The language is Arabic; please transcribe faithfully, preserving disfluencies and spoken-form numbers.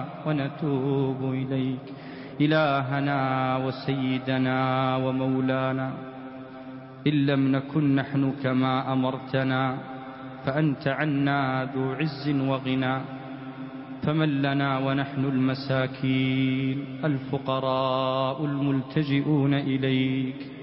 ونتوب إليك. إلهنا وسيدنا ومولانا، إن لم نكن نحن كما أمرتنا فأنت عنا ذو عز وغنى، فمن لنا ونحن المساكين الفقراء الملتجئون إليك؟